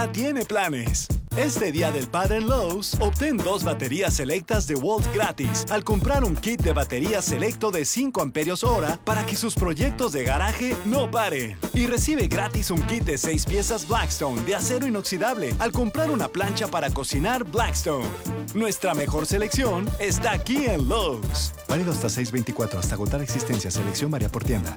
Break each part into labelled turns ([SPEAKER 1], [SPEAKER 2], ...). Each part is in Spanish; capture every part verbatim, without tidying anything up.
[SPEAKER 1] Tiene planes. Este día del padre en Lowe's, obtén dos baterías selectas de Walt gratis al comprar un kit de batería selecto de cinco amperios hora para que sus proyectos de garaje no paren. Y recibe gratis un kit de seis piezas Blackstone de acero inoxidable al comprar una plancha para cocinar Blackstone. Nuestra mejor selección está aquí en Lowe's. Válido hasta seis veinticuatro, hasta agotar existencia. Selección varía por tienda.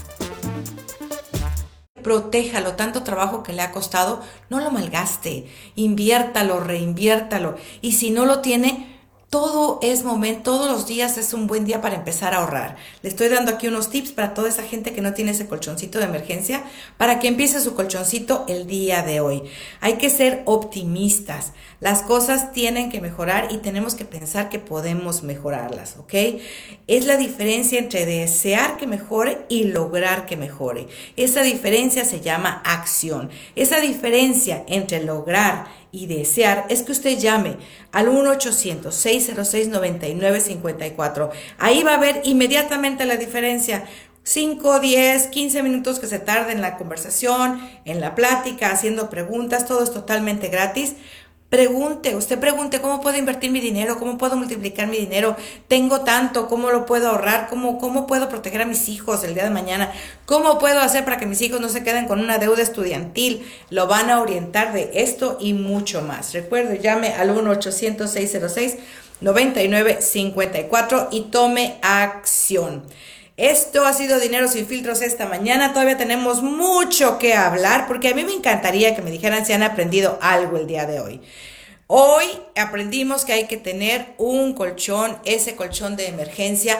[SPEAKER 2] Protéjalo, tanto trabajo que le ha costado, no lo malgaste, inviértalo, reinviértalo, y si no lo tiene, todo es momento, todos los días es un buen día para empezar a ahorrar. Le estoy dando aquí unos tips para toda esa gente que no tiene ese colchoncito de emergencia, para que empiece su colchoncito el día de hoy. Hay que ser optimistas, las cosas tienen que mejorar y tenemos que pensar que podemos mejorarlas, ¿ok? Es la diferencia entre desear que mejore y lograr que mejore. Esa diferencia se llama acción. Esa diferencia entre lograr y desear es que usted llame al uno ochocientos, seis cero seis, nueve nueve cinco cuatro. Ahí va a ver inmediatamente la diferencia. cinco, diez, quince minutos que se tarde en la conversación, en la plática, haciendo preguntas, todo es totalmente gratis. Pregunte, usted pregunte, ¿cómo puedo invertir mi dinero? ¿Cómo puedo multiplicar mi dinero? Tengo tanto, ¿cómo lo puedo ahorrar? ¿Cómo, cómo puedo proteger a mis hijos el día de mañana? ¿Cómo puedo hacer para que mis hijos no se queden con una deuda estudiantil? Lo van a orientar de esto y mucho más. Recuerde, llame al uno ochocientos, seis cero seis, nueve nueve cinco cuatro y tome acción. Esto ha sido Dinero Sin Filtros esta mañana. Todavía tenemos mucho que hablar porque a mí me encantaría que me dijeran si han aprendido algo el día de hoy. Hoy aprendimos que hay que tener un colchón, ese colchón de emergencia.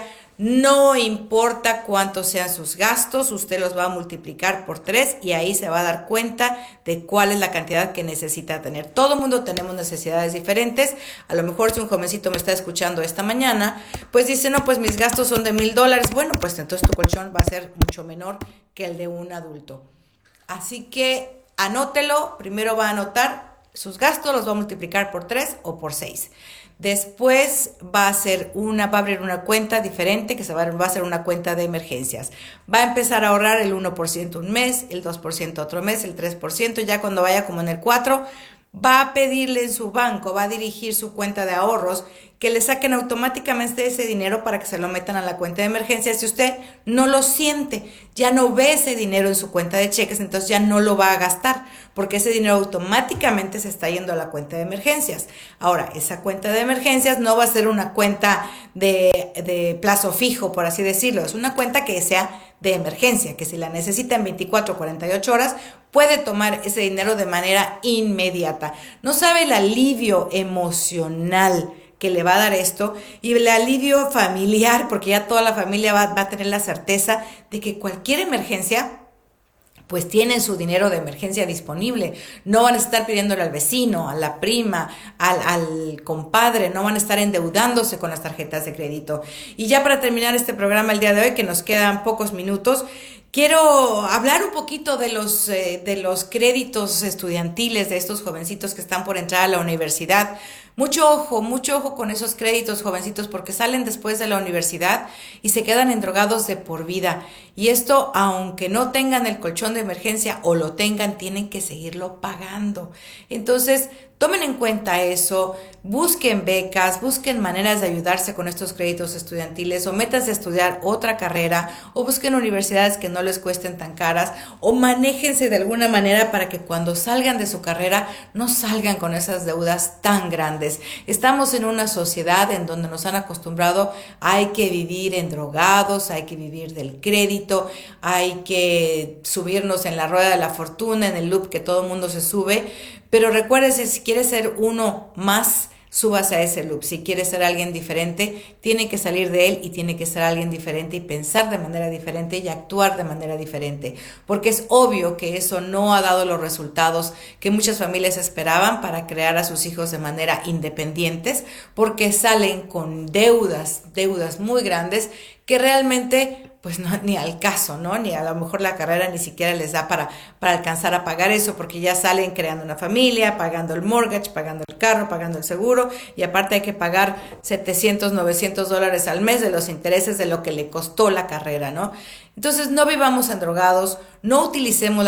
[SPEAKER 2] No importa cuántos sean sus gastos, usted los va a multiplicar por tres y ahí se va a dar cuenta de cuál es la cantidad que necesita tener. Todo el mundo tenemos necesidades diferentes. A lo mejor si un jovencito me está escuchando esta mañana, pues dice, no, pues mis gastos son de mil dólares. Bueno, pues entonces tu colchón va a ser mucho menor que el de un adulto. Así que anótelo, primero va a anotar sus gastos, los va a multiplicar por tres o por seis. Después va a hacer una, va a abrir una cuenta diferente que se va a, va a hacer una cuenta de emergencias. Va a empezar a ahorrar el uno por ciento un mes, el dos por ciento otro mes, el tres por ciento, ya cuando vaya como en el cuatro por ciento, va a pedirle en su banco, va a dirigir su cuenta de ahorros, que le saquen automáticamente ese dinero para que se lo metan a la cuenta de emergencias. Si usted no lo siente, ya no ve ese dinero en su cuenta de cheques, entonces ya no lo va a gastar, porque ese dinero automáticamente se está yendo a la cuenta de emergencias. Ahora, esa cuenta de emergencias no va a ser una cuenta de, de plazo fijo, por así decirlo, es una cuenta que sea de emergencia, que si la necesita en veinticuatro o cuarenta y ocho horas, puede tomar ese dinero de manera inmediata. No sabe el alivio emocional que le va a dar esto y el alivio familiar, porque ya toda la familia va, va a tener la certeza de que cualquier emergencia pues tienen su dinero de emergencia disponible. No van a estar pidiéndole al vecino, a la prima, al, al compadre, no van a estar endeudándose con las tarjetas de crédito. Y ya para terminar este programa el día de hoy, que nos quedan pocos minutos, quiero hablar un poquito de los, eh, de los créditos estudiantiles de estos jovencitos que están por entrar a la universidad. Mucho ojo, mucho ojo con esos créditos, jovencitos, porque salen después de la universidad y se quedan endrogados de por vida. Y esto, aunque no tengan el colchón de emergencia o lo tengan, tienen que seguirlo pagando. Entonces, tomen en cuenta eso, busquen becas, busquen maneras de ayudarse con estos créditos estudiantiles o métanse a estudiar otra carrera o busquen universidades que no les cuesten tan caras o manéjense de alguna manera para que cuando salgan de su carrera no salgan con esas deudas tan grandes. Estamos en una sociedad en donde nos han acostumbrado, hay que vivir endrogados, hay que vivir del crédito, hay que subirnos en la rueda de la fortuna, en el loop que todo el mundo se sube, pero recuérdese, si quiere ser uno más, súbase a ese loop. Si quiere ser alguien diferente, tiene que salir de él y tiene que ser alguien diferente y pensar de manera diferente y actuar de manera diferente, porque es obvio que eso no ha dado los resultados que muchas familias esperaban para crear a sus hijos de manera independientes, porque salen con deudas, deudas muy grandes que realmente pues no, ni al caso, ¿no? Ni a lo mejor la carrera ni siquiera les da para, para alcanzar a pagar eso, porque ya salen creando una familia, pagando el mortgage, pagando el carro, pagando el seguro, y aparte hay que pagar setecientos, novecientos dólares al mes de los intereses de lo que le costó la carrera, ¿no? Entonces no vivamos endrogados, no utilicemos